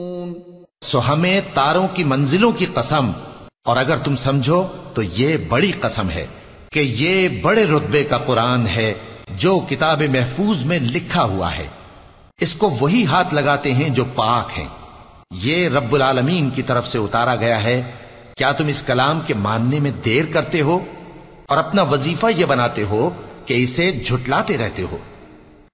सो हमें तारों की मंजिलों की कसम, और अगर तुम समझो तो ये बड़ी कसम है कि ये बड़े रुतबे का कुरान है जो किताब महफूज में लिखा हुआ है। इसको वही हाथ लगाते हैं जो पाक हैं। ये रब्बुल आलमीन की तरफ से उतारा गया है। क्या तुम इस कलाम के मानने में देर करते हो और अपना वजीफा यह बनाते हो कि इसे झुटलाते रहते हो?